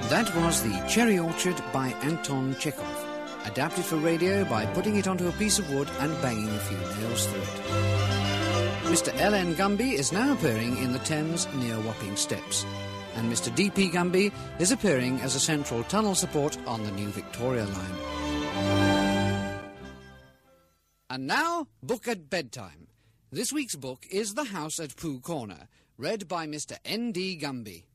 That was The Cherry Orchard by Anton Chekhov, adapted for radio by putting it onto a piece of wood and banging a few nails through it. Mr. L.N. Gumby is now appearing in the Thames near Wapping Steps, and Mr. D.P. Gumby is appearing as a central tunnel support on the new Victoria line. And now, Book at Bedtime. This week's book is The House at Pooh Corner, read by Mr. N.D. Gumby.